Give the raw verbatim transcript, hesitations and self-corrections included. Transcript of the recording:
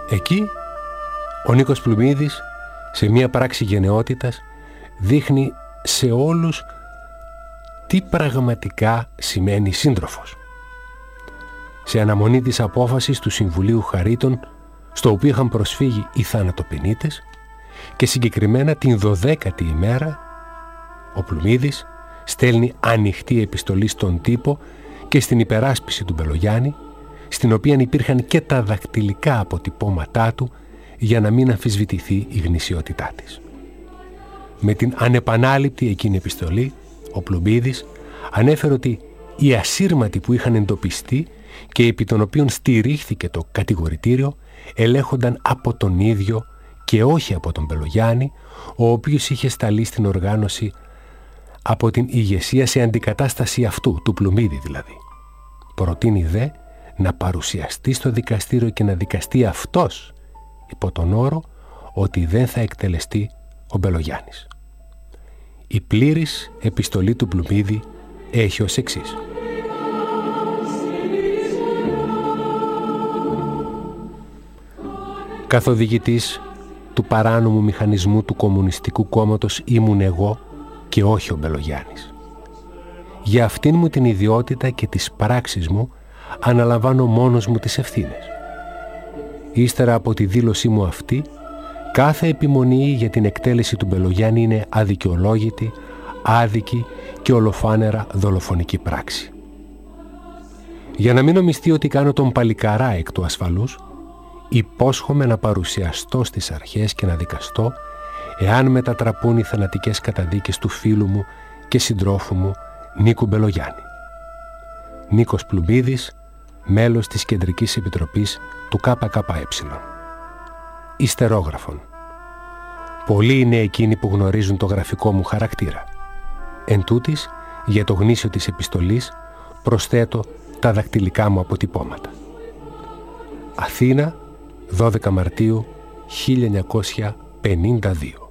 Εκεί ο Νίκος Πλουμίδης, σε μια πράξη γενναιότητας, δείχνει σε όλους τι πραγματικά σημαίνει σύντροφος. Σε αναμονή της απόφασης του Συμβουλίου Χαρίτων, στο οποίο είχαν προσφύγει οι θανατοπενίτες, και συγκεκριμένα την δωδέκατη ημέρα, ο Πλουμίδης στέλνει ανοιχτή επιστολή στον τύπο και στην υπεράσπιση του Μπελογιάννη, στην οποία υπήρχαν και τα δακτυλικά αποτυπώματά του για να μην αμφισβητηθεί η γνησιότητά της. Με την ανεπανάληπτη εκείνη επιστολή, ο Πλουμίδης ανέφερε ότι οι ασύρματοι που είχαν εντοπιστεί και επί των οποίων στηρίχθηκε το κατηγορητήριο ελέγχονταν από τον ίδιο και όχι από τον Μπελογιάννη, ο οποίος είχε σταλεί στην οργάνωση από την ηγεσία σε αντικατάσταση αυτού, του Πλουμίδη δηλαδή. Προτείνει δε να παρουσιαστεί στο δικαστήριο και να δικαστεί αυτός, υπό τον όρο ότι δεν θα εκτελεστεί ο Μπελογιάννης. Η πλήρης επιστολή του Πλουμίδη έχει ως εξής. Καθοδηγητής του παράνομου μηχανισμού του Κομμουνιστικού Κόμματος ήμουν εγώ και όχι ο Μπελογιάννης. Για αυτήν μου την ιδιότητα και τις πράξεις μου αναλαμβάνω μόνος μου τις ευθύνες. Ύστερα από τη δήλωσή μου αυτή, κάθε επιμονή για την εκτέλεση του Μπελογιάννη είναι αδικαιολόγητη, άδικη και ολοφάνερα δολοφονική πράξη. Για να μην νομιστεί ότι κάνω τον παλικαρά εκ του ασφαλούς, υπόσχομαι να παρουσιαστώ στις αρχές και να δικαστώ εάν μετατραπούν οι θανατικές καταδίκες του φίλου μου και συντρόφου μου Νίκου Μπελογιάννη. Νίκος Πλουμίδης, μέλος της Κεντρικής Επιτροπής του ΚΚΕ. Ιστερόγραφον. Πολλοί είναι εκείνοι που γνωρίζουν το γραφικό μου χαρακτήρα. Εν τούτης, για το γνήσιο της επιστολής, προσθέτω τα δακτυλικά μου αποτυπώματα. Αθήνα, δώδεκα Μαρτίου χίλια εννιακόσια πενήντα δύο.